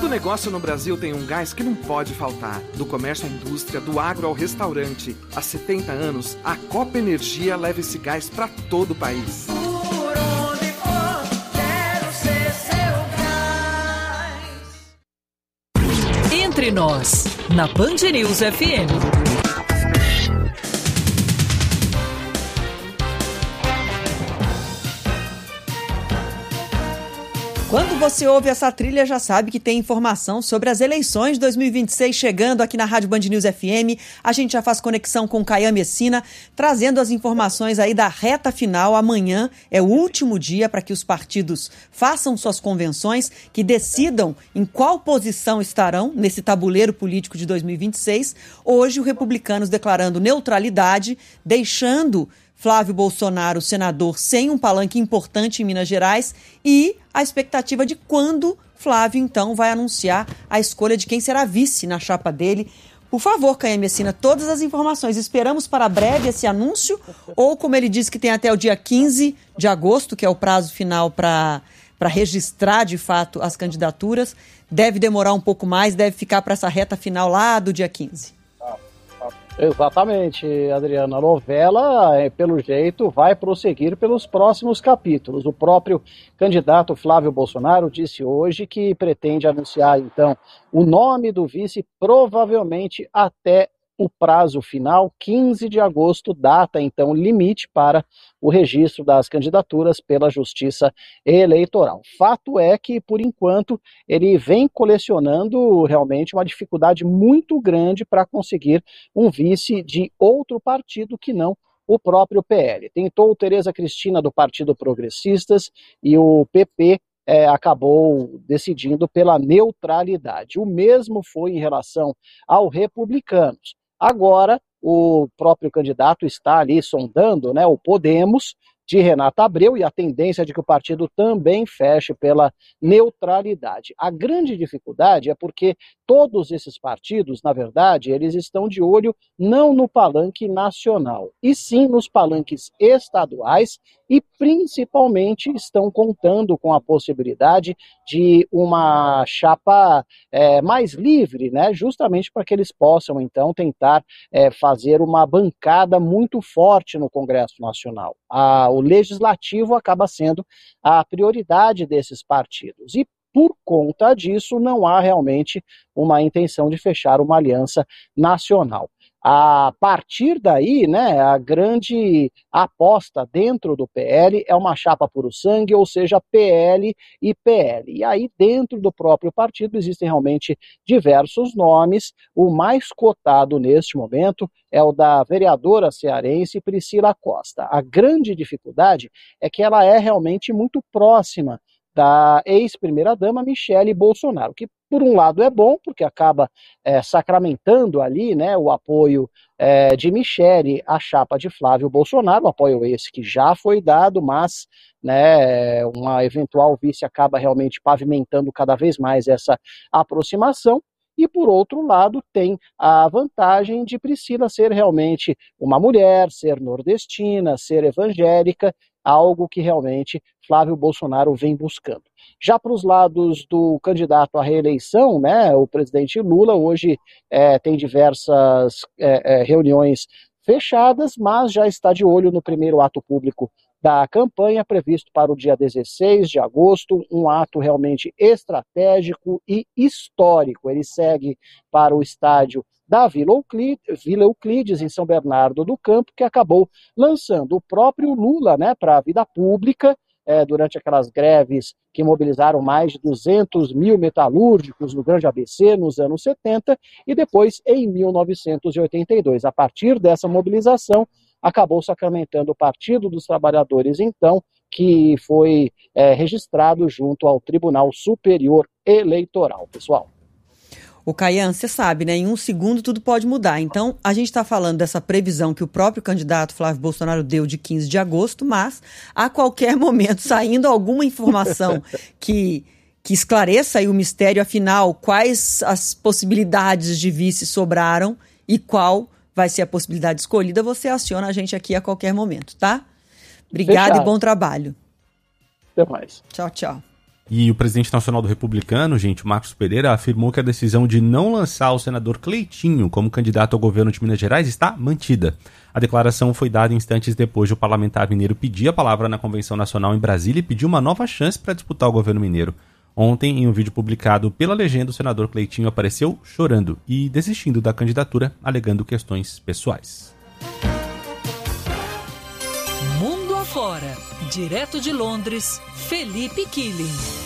Todo negócio no Brasil tem um gás que não pode faltar. Do comércio à indústria, do agro ao restaurante. Há 70 anos, a Copa Energia leva esse gás para todo o país. Por onde for, quero ser seu gás. Entre nós, na Band News FM. Quando você ouve essa trilha, já sabe que tem informação sobre as eleições de 2026 chegando aqui na Rádio Band News FM. A gente já faz conexão com Caian Messina, trazendo as informações aí da reta final. Amanhã é o último dia para que os partidos façam suas convenções, que decidam em qual posição estarão nesse tabuleiro político de 2026. Hoje, o Republicanos declarando neutralidade, deixando Flávio Bolsonaro, senador, sem um palanque importante em Minas Gerais, e a expectativa de quando Flávio, então, vai anunciar a escolha de quem será vice na chapa dele. Por favor, Caian Messina, todas as informações. Esperamos para breve esse anúncio, ou, como ele disse, que tem até o dia 15 de agosto, que é o prazo final para registrar, de fato, as candidaturas. Deve demorar um pouco mais, deve ficar para essa reta final lá do dia 15. Exatamente, Adriana. A novela, pelo jeito, vai prosseguir pelos próximos capítulos. O próprio candidato Flávio Bolsonaro disse hoje que pretende anunciar, então, o nome do vice provavelmente até o prazo final, 15 de agosto, data, então, limite para o registro das candidaturas pela Justiça Eleitoral. Fato é que, por enquanto, ele vem colecionando realmente uma dificuldade muito grande para conseguir um vice de outro partido que não o próprio PL. Tentou Tereza Cristina do Partido Progressistas e o PP acabou decidindo pela neutralidade. O mesmo foi em relação ao Republicanos. Agora, o próprio candidato está ali sondando, né, o Podemos, de Renata Abreu, e a tendência é de que o partido também feche pela neutralidade. A grande dificuldade é porque todos esses partidos, na verdade, eles estão de olho não no palanque nacional, e sim nos palanques estaduais, e principalmente estão contando com a possibilidade de uma chapa mais livre, né, justamente para que eles possam, então, tentar fazer uma bancada muito forte no Congresso Nacional. O legislativo acaba sendo a prioridade desses partidos. E, por conta disso, não há realmente uma intenção de fechar uma aliança nacional. A partir daí, né, a grande aposta dentro do PL é uma chapa puro sangue, ou seja, PL e PL. E aí, dentro do próprio partido, existem realmente diversos nomes. O mais cotado neste momento é o da vereadora cearense Priscila Costa. A grande dificuldade é que ela é realmente muito próxima da ex-primeira-dama Michele Bolsonaro, que por um lado é bom, porque acaba sacramentando ali, né, o apoio de Michele à chapa de Flávio Bolsonaro, apoio esse que já foi dado, mas, né, uma eventual vice acaba realmente pavimentando cada vez mais essa aproximação. E, por outro lado, tem a vantagem de Priscila ser realmente uma mulher, ser nordestina, ser evangélica, algo que realmente Flávio Bolsonaro vem buscando. Já para os lados do candidato à reeleição, né, o presidente Lula hoje tem diversas reuniões fechadas, mas já está de olho no primeiro ato público da campanha, previsto para o dia 16 de agosto, um ato realmente estratégico e histórico. Ele segue para o estádio da Vila Euclides, em São Bernardo do Campo, que acabou lançando o próprio Lula, né, para a vida pública, durante aquelas greves que mobilizaram mais de 200 mil metalúrgicos no Grande ABC nos anos 70, e depois em 1982. A partir dessa mobilização, acabou sacramentando o Partido dos Trabalhadores, então, que foi registrado junto ao Tribunal Superior Eleitoral, pessoal. O Caian, você sabe, né? Em um segundo tudo pode mudar. Então, a gente está falando dessa previsão que o próprio candidato Flávio Bolsonaro deu de 15 de agosto, mas a qualquer momento, saindo alguma informação que esclareça aí o mistério, afinal, quais as possibilidades de vice sobraram e qual vai ser a possibilidade escolhida, você aciona a gente aqui a qualquer momento, tá? Obrigada. Fechado. E bom trabalho. Até mais. Tchau, tchau. E o presidente nacional do Republicano, o Marcos Pereira, afirmou que a decisão de não lançar o senador Cleitinho como candidato ao governo de Minas Gerais está mantida. A declaração foi dada instantes depois de o parlamentar mineiro pedir a palavra na Convenção Nacional em Brasília e pedir uma nova chance para disputar o governo mineiro. Ontem, em um vídeo publicado pela Legenda, o senador Cleitinho apareceu chorando e desistindo da candidatura, alegando questões pessoais. Mundo afora, direto de Londres, Felipe Killing.